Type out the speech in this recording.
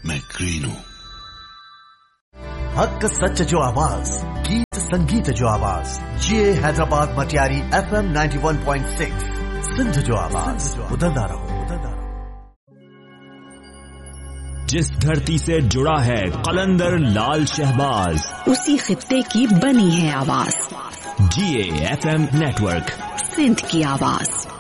मैं ग्रीन हूं। हक सच जो आवाज, गीत संगीत जो आवाज, ये हैदराबाद मटियारी FM 91.6 सिंध जो आवाज, उधरदा रहो। जिस धरती से जुड़ा है कलंदर लाल शहबाज, उसी खित्ते की बनी है आवाज। GA FM नेटवर्क, सिंध की आवाज।